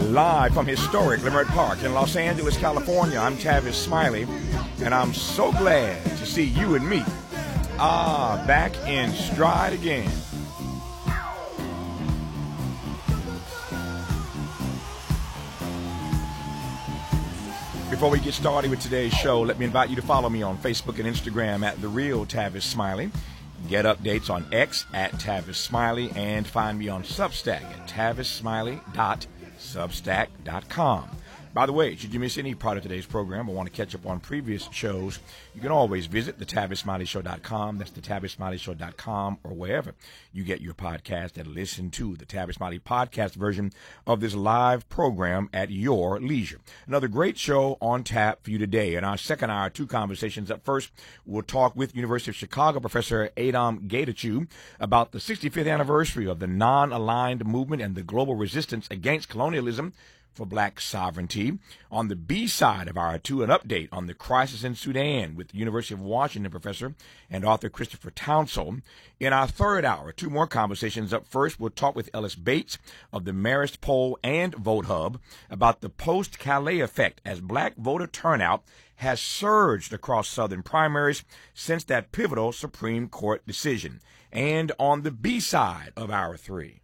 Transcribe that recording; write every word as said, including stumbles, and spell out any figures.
Live from historic Leimert Park in Los Angeles, California, I'm Tavis Smiley, and I'm so glad to see you and me, ah, back in stride again. Before we get started with today's show, let me invite you to follow me on Facebook and Instagram at The Real Tavis Smiley. Get updates on X at Tavis Smiley, and find me on Substack at tavis smiley dot substack dot com. By the way, should you miss any part of today's program or want to catch up on previous shows, you can always visit the tavis smiley show dot com. That's the tavis smiley show dot com, or wherever you get your podcast, and listen to the Tavis Smiley podcast version of this live program at your leisure. Another great show on tap for you today. In our second hour, two conversations. Up first, we'll talk with University of Chicago Professor Adam Getachew about the sixty-fifth anniversary of the non-aligned movement and the global resistance against colonialism for black sovereignty. On the B side of our two, an update on the crisis in Sudan with the University of Washington professor and author Christopher Townsend. In our third hour, two more conversations. Up first, we'll talk with Ellis Bates of the Marist Poll and Vote Hub about the post-Calais effect as black voter turnout has surged across Southern primaries since that pivotal Supreme Court decision. And on the B side of our three,